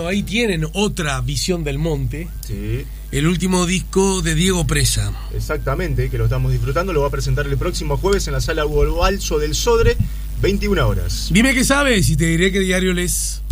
Bueno, ahí tienen otra visión del monte. Sí. El último disco de Diego Presa. Exactamente, que lo estamos disfrutando. Lo va a presentar el próximo jueves en la Sala Hugo Balso del Sodre, 21 horas. Dime qué sabes y te diré qué diario lees.